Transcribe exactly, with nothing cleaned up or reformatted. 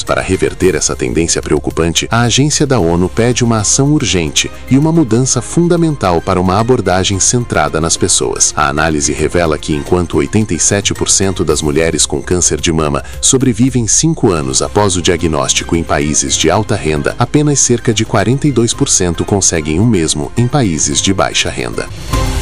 Para reverter essa tendência preocupante, a agência da ONU pede uma ação urgente e uma mudança fundamental para uma abordagem centrada nas pessoas. A análise revela que enquanto oitenta e sete por cento das mulheres com câncer de mama sobrevivem cinco anos após o diagnóstico em países de alta renda, apenas cerca de quarenta e dois por cento conseguem o mesmo em países de baixa renda.